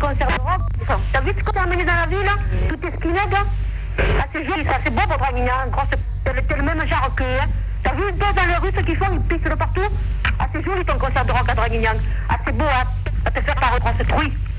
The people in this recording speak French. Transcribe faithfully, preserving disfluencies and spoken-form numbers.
concert de rock. Enfin, t'as vu ce qu'on t'a amené dans la ville, là? Tout est skinhead, hein? Ah, c'est joli, ça, c'est beau, votre Draguignan. Grosse, t'es t'es le même genre que, hein? T'as vu deux dans les rues, ce qu'ils font, ils pissent de partout? Ah, c'est joli ton concert de rock à Draguignan. Ah, c'est beau, hein? À te faire par grosse truie.